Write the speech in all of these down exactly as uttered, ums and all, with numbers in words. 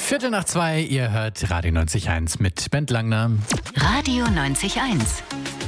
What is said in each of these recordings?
Viertel nach zwei, ihr hört Radio neunzig Komma eins mit Bent Langner. Radio neunzig Komma eins.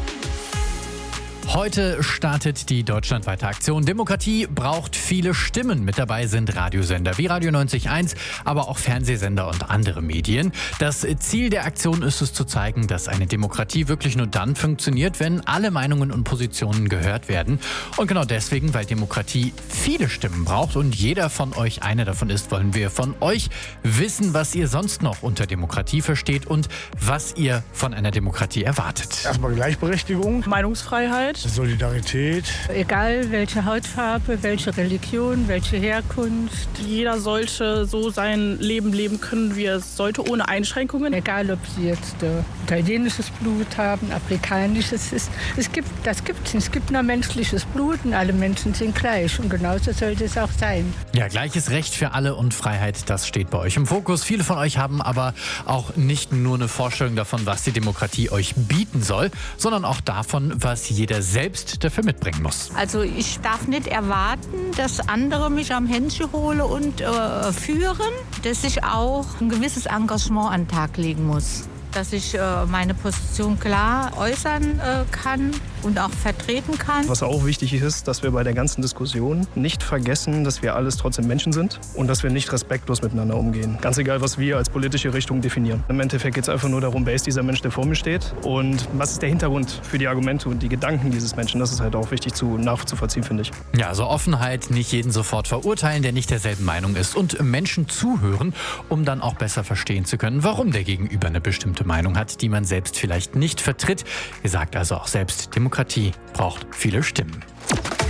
Heute startet die deutschlandweite Aktion Demokratie braucht viele Stimmen. Mit dabei sind Radiosender wie Radio neunzig Komma eins, aber auch Fernsehsender und andere Medien. Das Ziel der Aktion ist es zu zeigen, dass eine Demokratie wirklich nur dann funktioniert, wenn alle Meinungen und Positionen gehört werden. Und genau deswegen, weil Demokratie viele Stimmen braucht und jeder von euch eine davon ist, wollen wir von euch wissen, was ihr sonst noch unter Demokratie versteht und was ihr von einer Demokratie erwartet. Erstmal Gleichberechtigung, Meinungsfreiheit, Solidarität. Egal welche Hautfarbe, welche Religion, welche Herkunft. Jeder sollte so sein Leben leben können, wie er es sollte, ohne Einschränkungen. Egal, ob sie jetzt äh, italienisches Blut haben, afrikanisches. Es, es gibt, das gibt es. Es gibt nur menschliches Blut und alle Menschen sind gleich. Und genauso sollte es auch sein. Ja, gleiches Recht für alle und Freiheit, das steht bei euch im Fokus. Viele von euch haben aber auch nicht nur eine Vorstellung davon, was die Demokratie euch bieten soll, sondern auch davon, was jeder selbst dafür mitbringen muss. Also ich darf nicht erwarten, dass andere mich am Händchen holen und äh, führen, dass ich auch ein gewisses Engagement an den Tag legen muss. Dass ich äh, meine Position klar äußern äh, kann und auch vertreten kann. Was auch wichtig ist, dass wir bei der ganzen Diskussion nicht vergessen, dass wir alles trotzdem Menschen sind und dass wir nicht respektlos miteinander umgehen. Ganz egal, was wir als politische Richtung definieren. Im Endeffekt geht es einfach nur darum, wer ist dieser Mensch, der vor mir steht und was ist der Hintergrund für die Argumente und die Gedanken dieses Menschen. Das ist halt auch wichtig zu nachzuvollziehen, finde ich. Ja, also Offenheit, nicht jeden sofort verurteilen, der nicht derselben Meinung ist und Menschen zuhören, um dann auch besser verstehen zu können, warum der Gegenüber eine bestimmte Meinung hat, die man selbst vielleicht nicht vertritt. Ihr sagt also auch selbst, Demokratie braucht viele Stimmen.